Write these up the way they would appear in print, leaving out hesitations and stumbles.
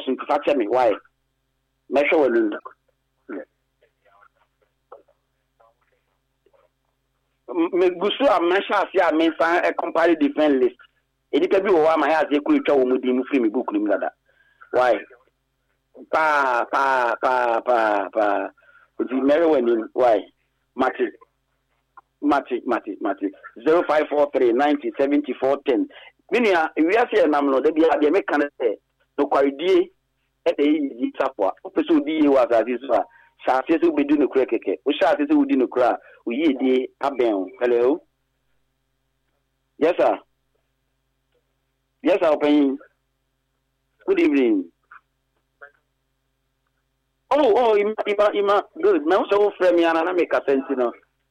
to catch me. Why? Measure well. Me gusu a measure see a me find a comparative defense list. It can be one my house. You could tell me the free me book that. Why? Pa. The Maryland. Why? Mati. 0543 90 74 10. Minia, we are saying I'm not the American no quality at the Sapua. Opesu D was as this one. Shall say to be doing a crack. We shall say to do no crack. We eat the Aben. Hello. Yes, sir. Yes, I'll pay. Good evening. Oh, Ima, good. Now, so friend, me and I make a sense, you know.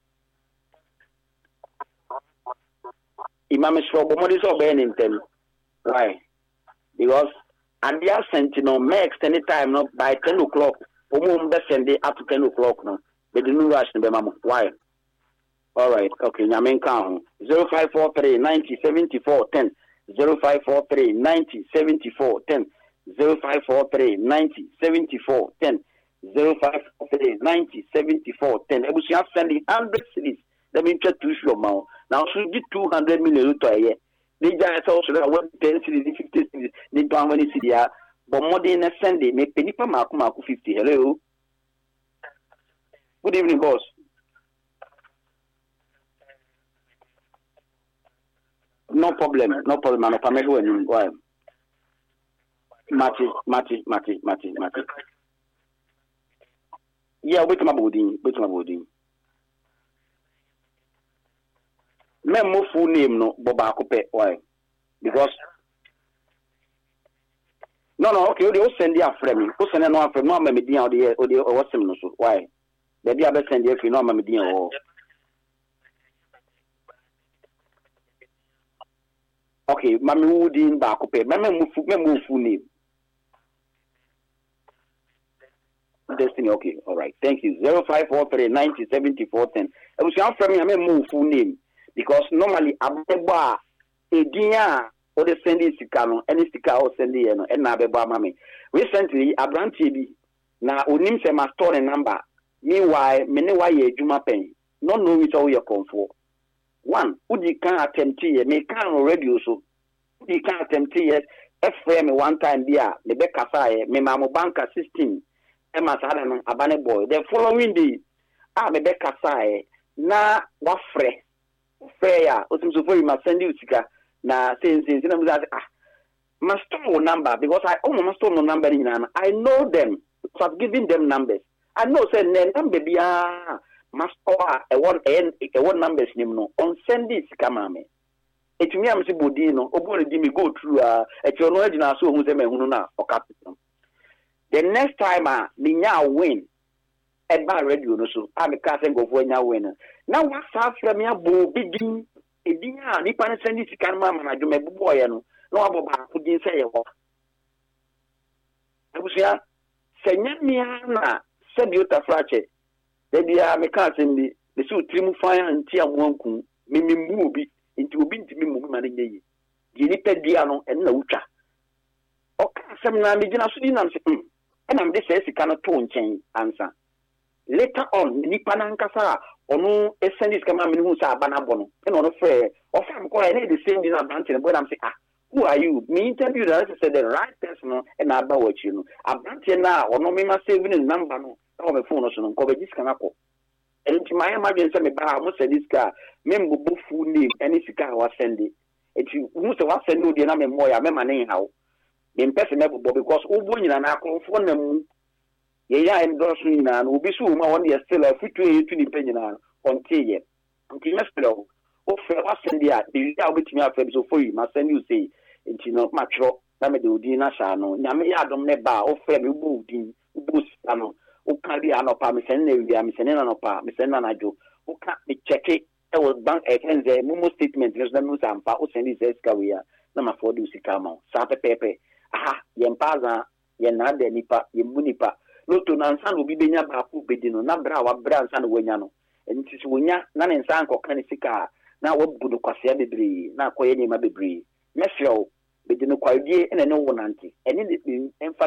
Imam is for Bomodis or Bennington. Why? Because and they are sentinel may extend time not by 10 o'clock. Pomum best send it up to 10 o'clock now. But the new rush in the mama. Why? All right, okay, Yamen count 0543 90 74 10 0543 90 74 10 0543 90 74 10 0543 90 74 10. I was sending 100 cities. Let me try to show now. Now, should get 200 million to a year. They just also have 10 cities, 50 cities, they don't want to see there. But more than a Sunday, make penny per mark 50. Hello. Good evening, boss. No problem. I'm not familiar. Why? Mati. Yeah, wait my body. Memo full name no Boba Coupe. Why? Because no, okay, they will send their frame. Who send no frame? No, maybe the or what's him no so. Why? They be able send if you know maybe or. Okay, Mammy Woodin Bakupe. Memo full name. Destiny, okay, all right. Thank you. 0543 90 74 10. I was saying from me, I move full name. Because normally, Abeba, a dia or the sending Sicano, any sticker or sending, and Abeba Mammy. Recently, Abranti, now Unim se my store number. Meanwhile, many why Juma Pen. No, know it's all your comfort. One, Udi can't attempt here, may can already also. Udi can't attempt here, FM one time there, the Becca Sai, me Mamo Banka 16, Emma Sadan, Abane boy. The following day, me Becca Sai, na wafre. Fair, or some so you must send you na since must store number because I almost store no number in I know them, so I've given them numbers. I know say number be must store a one numbers name no on send this camera. It me am Bodino, or me go through at your knowledge now so who's a man or capital. The next time me now win. At my radio, so I'm a casting of when I win. Now, what's after me? A bull bidding a dinner, Nipan send it to Canama, and I do my boy, no about who didn't say a walk. I was here, send me, said you to Fratchet. Then they are my cousin, the suit trim fire and tea one coon, Mimi Mooby into a bint me moving. Ginipe Diano and Naucha. Okay, some Namijana Sudin, and I'm this says you cannot tone change answer. Later on, Nipanankasa, or no, a sendis come out who's a banabono, and on a fair, or some call the same disadvantage, but I'm saying, who are you? Me interview that I said the right person, and I about what you know. I'm not here now, or no, me must save in number, or a phone or something, cover this canapo. And to my imagine, some about most of this car, member both full name, any cigar was sending. If you must have sent you the name more, I remember anyhow. The impersonable because Ubun and I call for them. Yeah, endorsing and will be soon. I want still a free to the pension on T. Until next fellow, oh, what's in the art? You are with me up so for you, must send you say, it's not much rock. Namadu Dina Shano, Yamiadom Neba, or Fairly moved in Bustano, who can't be an opa, Miss Nanopa, Miss Nanajo, who can't be checking. I was bank and the Mumu statement, there's no news and Pao send his escawea, number 4 Dusicamo, Sapa Pepe, aha, Yempaza, Yenade Nipa, Yemunipa. No to Nansan will be Benya Baku Bedino, Nabra, Brans and Wenyano, and Tiswunya, Nan and Sanko Canisika, now what good Quasia debris, now Quayeni Mabibri, Mesio, Bedino Quaye, and no one auntie, and in the